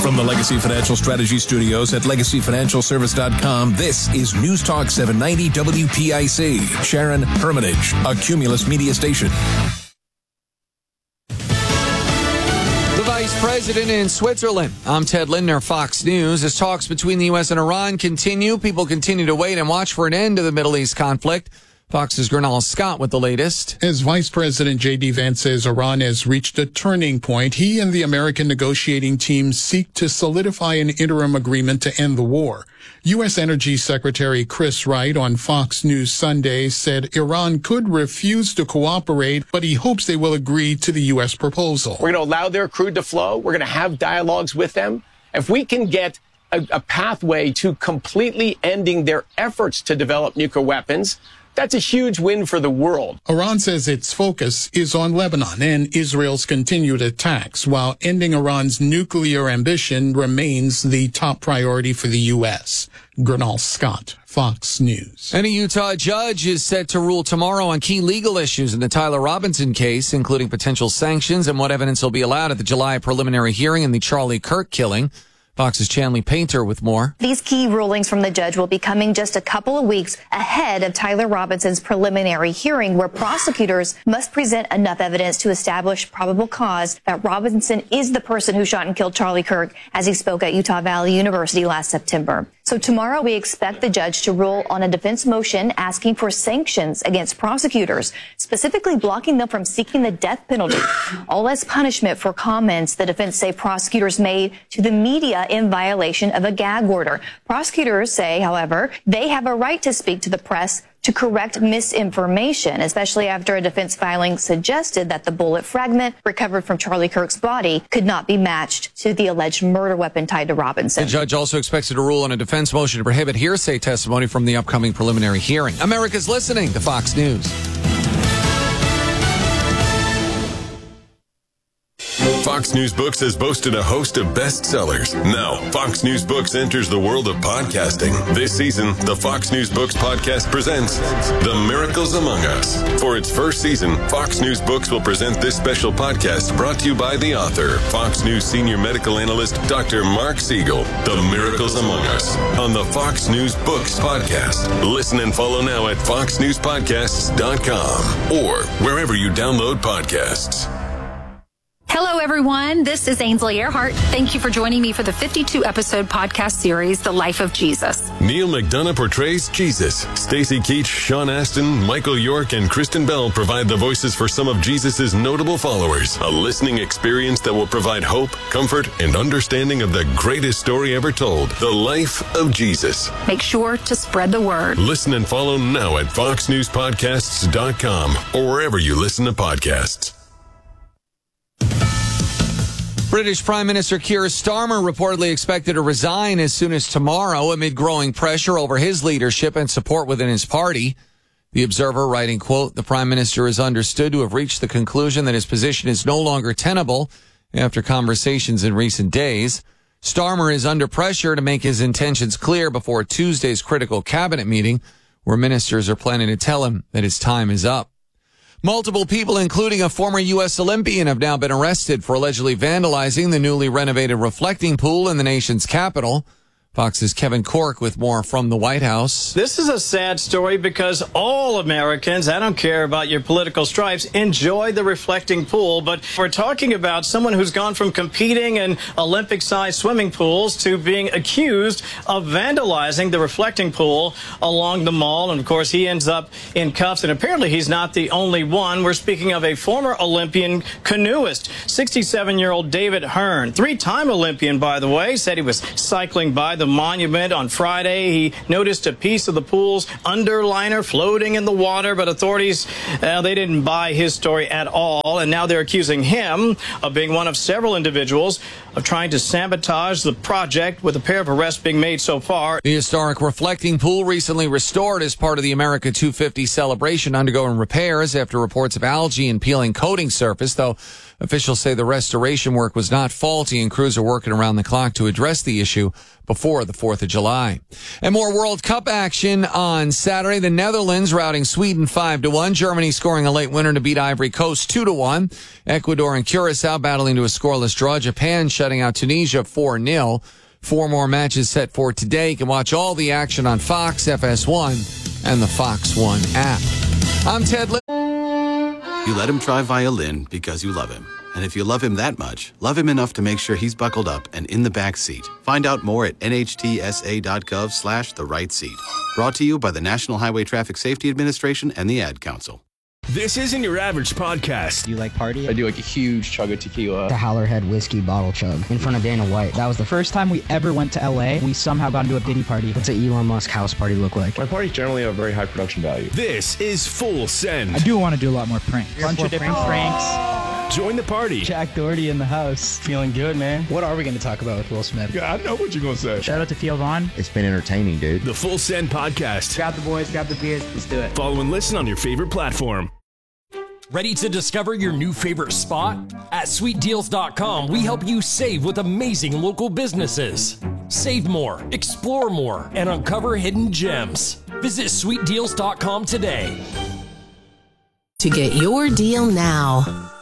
From the Legacy Financial Strategy Studios at LegacyFinancialService.com, this is News Talk 790 WPIC. Sharon Hermitage, a Cumulus Media station. The Vice President in Switzerland. I'm Ted Lindner, Fox News. As talks between the U.S. and Iran continue, people continue to wait and watch for an end to the Middle East conflict. Fox's Gernal Scott with the latest. As Vice President J.D. Vance says Iran has reached a turning point, he and the American negotiating team seek to solidify an interim agreement to end the war. U.S. Energy Secretary Chris Wright on Fox News Sunday said Iran could refuse to cooperate, but he hopes they will agree to the U.S. proposal. We're going to allow their crude to flow. We're going to have dialogues with them. If we can get a pathway to completely ending their efforts to develop nuclear weapons, that's a huge win for the world. Iran says its focus is on Lebanon and Israel's continued attacks, while ending Iran's nuclear ambition remains the top priority for the U.S. Gernal Scott, Fox News. And a Utah judge is set to rule tomorrow on key legal issues in the Tyler Robinson case, including potential sanctions and what evidence will be allowed at the July preliminary hearing in the Charlie Kirk killing. Fox's Chanley Painter with more. These key rulings from the judge will be coming just a couple of weeks ahead of Tyler Robinson's preliminary hearing, where prosecutors must present enough evidence to establish probable cause that Robinson is the person who shot and killed Charlie Kirk as he spoke at Utah Valley University last September. So tomorrow we expect the judge to rule on a defense motion asking for sanctions against prosecutors, specifically blocking them from seeking the death penalty, all as punishment for comments the defense say prosecutors made to the media in violation of a gag order. Prosecutors say, however, they have a right to speak to the press to correct misinformation, especially after a defense filing suggested that the bullet fragment recovered from Charlie Kirk's body could not be matched to the alleged murder weapon tied to Robinson. The judge also expected to rule on a defense motion to prohibit hearsay testimony from the upcoming preliminary hearing. America's listening to Fox News. Fox News Books has boasted a host of bestsellers. Now, Fox News Books enters the world of podcasting. This season, the Fox News Books podcast presents The Miracles Among Us. For its first season, Fox News Books will present this special podcast brought to you by the author, Fox News senior medical analyst, Dr. Mark Siegel. The Miracles Among Us on the Fox News Books podcast. Listen and follow now at foxnewspodcasts.com or wherever you download podcasts. Hello, everyone. This is Ainsley Earhart. Thank you for joining me for the 52-episode podcast series, The Life of Jesus. Neil McDonough portrays Jesus. Stacey Keach, Sean Astin, Michael York, and Kristen Bell provide the voices for some of Jesus' notable followers. A listening experience that will provide hope, comfort, and understanding of the greatest story ever told, The Life of Jesus. Make sure to spread the word. Listen and follow now at foxnewspodcasts.com or wherever you listen to podcasts. British Prime Minister Keir Starmer reportedly expected to resign as soon as tomorrow amid growing pressure over his leadership and support within his party. The Observer writing, quote, the Prime Minister is understood to have reached the conclusion that his position is no longer tenable after conversations in recent days. Starmer is under pressure to make his intentions clear before Tuesday's critical cabinet meeting, where ministers are planning to tell him that his time is up. Multiple people, including a former U.S. Olympian, have now been arrested for allegedly vandalizing the newly renovated reflecting pool in the nation's capital. Fox's Kevin Cork with more from the White House. This is a sad story because all Americans, I don't care about your political stripes, enjoy the reflecting pool. But we're talking about someone who's gone from competing in Olympic-sized swimming pools to being accused of vandalizing the reflecting pool along the mall. And, of course, he ends up in cuffs. And apparently he's not the only one. We're speaking of a former Olympian canoeist, 67-year-old David Hearn, three-time Olympian, by the way, said he was cycling by the monument on Friday. He noticed a piece of the pool's underliner floating in the water, but authorities, they didn't buy his story at all, and now they're accusing him of being one of several individuals of trying to sabotage the project, with a pair of arrests being made so far. The historic reflecting pool, recently restored as part of the America 250 celebration, undergoing repairs after reports of algae and peeling coating surface, though Officials say the restoration work was not faulty and crews are working around the clock to address the issue before the 4th of July. And more World Cup action on Saturday. The Netherlands routing Sweden 5-1. Germany scoring a late winner to beat Ivory Coast 2-1. Ecuador and Curacao battling to a scoreless draw. Japan shutting out Tunisia 4-0. 4 more matches set for today. You can watch all the action on Fox, FS1, and the Fox One app. I'm Ted Litt. You let him try violin because you love him. And if you love him that much, love him enough to make sure he's buckled up and in the back seat. Find out more at nhtsa.gov/the-right-seat. Brought to you by the National Highway Traffic Safety Administration and the Ad Council. This isn't your average podcast. Do you like party? I do like a huge chug of tequila. The Howlerhead whiskey bottle chug in front of Dana White. That was the first time we ever went to LA. We somehow got into a Diddy party. What's an Elon Musk house party look like? My parties generally have very high production value. This is Full Send. I do want to do a lot more pranks. Bunch of different pranks. Join the party. Jack Doherty in the house. Feeling good, man. What are we going to talk about with Will Smith? Yeah, I know what you're going to say. Shout out to Theo Vaughn. It's been entertaining, dude. The Full Send podcast. Grab the boys, grab the beers. Let's do it. Follow and listen on your favorite platform. Ready to discover your new favorite spot? At sweetdeals.com, we help you save with amazing local businesses. Save more, explore more, and uncover hidden gems. Visit sweetdeals.com today. To get your deal now,